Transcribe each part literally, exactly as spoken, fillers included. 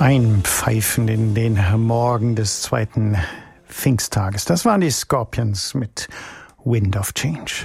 Einpfeifen in den Morgen des zweiten Pfingsttages. Das waren die Scorpions mit Wind of Change.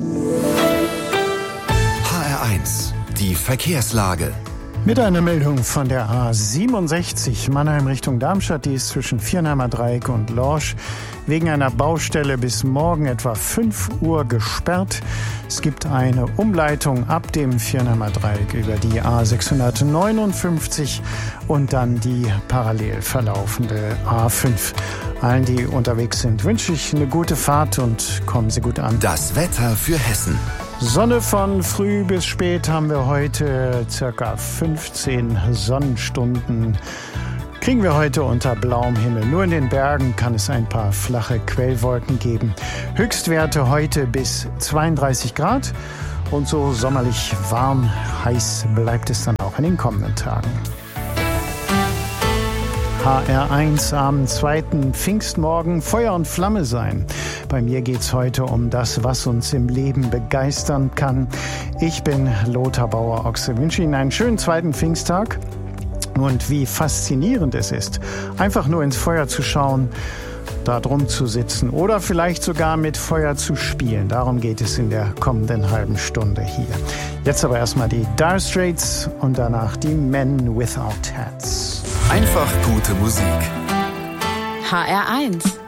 H R eins, die Verkehrslage. Mit einer Meldung von der A siebenundsechzig Mannheim Richtung Darmstadt, die ist zwischen Viernheimer Dreieck und Lorsch wegen einer Baustelle bis morgen etwa fünf Uhr gesperrt. Es gibt eine Umleitung ab dem Viernheimer Dreieck über die A sechshundertneunundfünfzig und dann die parallel verlaufende A fünf. Allen, die unterwegs sind, wünsche ich eine gute Fahrt und kommen Sie gut an. Das Wetter für Hessen. Sonne von früh bis spät haben wir heute, circa fünfzehn Sonnenstunden. Kriegen wir heute unter blauem Himmel. Nur in den Bergen kann es ein paar flache Quellwolken geben. Höchstwerte heute bis zweiunddreißig Grad und so sommerlich warm, heiß bleibt es dann auch in den kommenden Tagen. H R eins am zweiten Pfingstmorgen, Feuer und Flamme sein. Bei mir geht's heute um das, was uns im Leben begeistern kann. Ich bin Lothar Bauer-Ochse, wünsche Ihnen einen schönen zweiten Pfingsttag. Und wie faszinierend es ist, einfach nur ins Feuer zu schauen, da drum zu sitzen oder vielleicht sogar mit Feuer zu spielen. Darum geht es in der kommenden halben Stunde hier. Jetzt aber erstmal die Dire Straits und danach die Men Without Hats. Einfach gute Musik. H R eins